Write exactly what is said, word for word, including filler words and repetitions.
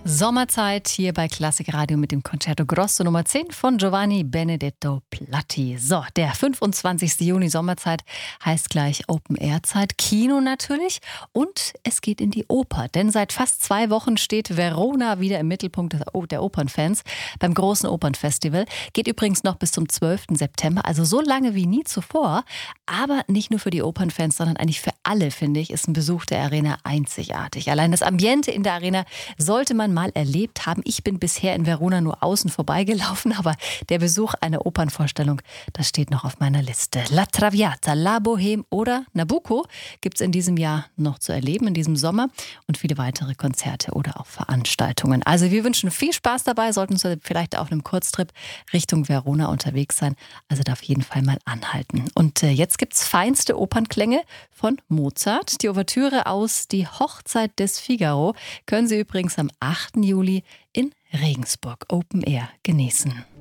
Sommerzeit hier bei Klassik Radio mit dem Concerto Grosso Nummer zehn von Giovanni Benedetto Platti. So, der fünfundzwanzigsten Juni, Sommerzeit, heißt gleich Open-Air-Zeit, Kino natürlich, und es geht in die Oper, denn seit fast zwei Wochen steht Verona wieder im Mittelpunkt der Opernfans beim großen Opernfestival. Geht übrigens noch bis zum zwölften September, also so lange wie nie zuvor, aber nicht nur für die Opernfans, sondern eigentlich für alle, finde ich, ist ein Besuch der Arena einzigartig. Allein das Ambiente in der Arena sollte man mal erlebt haben. Ich bin bisher in Verona nur außen vorbeigelaufen, aber der Besuch einer Opernvorstellung, das steht noch auf meiner Liste. La Traviata, La Bohème oder Nabucco gibt es in diesem Jahr noch zu erleben, in diesem Sommer, und viele weitere Konzerte oder auch Veranstaltungen. Also wir wünschen viel Spaß dabei, sollten Sie vielleicht auf einem Kurztrip Richtung Verona unterwegs sein. Also da auf jeden Fall mal anhalten. Und äh, jetzt gibt es feinste Opernklänge von Mozart. Die Ouvertüre aus Die Hochzeit des Figaro können Sie übrigens am achten Juli in Regensburg Open Air genießen.